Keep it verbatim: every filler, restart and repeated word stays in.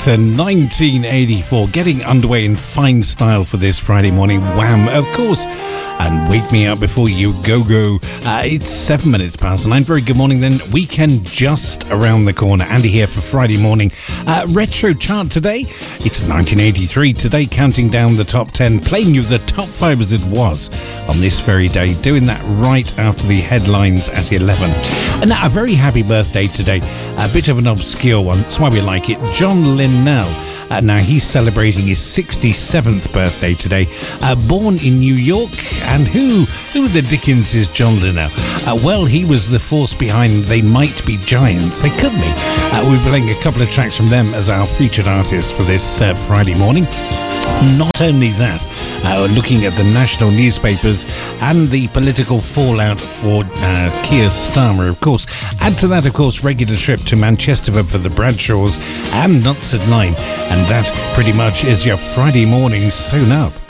to nineteen eighty-four, getting underway in fine style for this Friday morning. Wham, of course, and Wake Me Up Before You Go Go. Uh, it's seven minutes past nine. Very good morning then. Weekend just around the corner. Andy here for Friday morning. Uh, retro chart today. It's nineteen eighty-three. Today, counting down the top ten, playing you the top five as it was on this very day. Doing that right after the headlines at eleven. And a very happy birthday today. A bit of an obscure one. That's why we like it. John Linnell. Uh, now, he's celebrating his sixty-seventh birthday today. Uh, born in New York. And who who the dickens is John Linnell? Uh, well, he was the force behind They Might Be Giants. They could be. Uh, we're playing a couple of tracks from them as our featured artist for this uh, Friday morning. Not only that, uh, looking at the national newspapers and the political fallout for uh, Keir Starmer, of course. Add to that, of course, regular trip to Manchester for the Bradshaws and Nuts at Nine. And that pretty much is your Friday morning sewn up.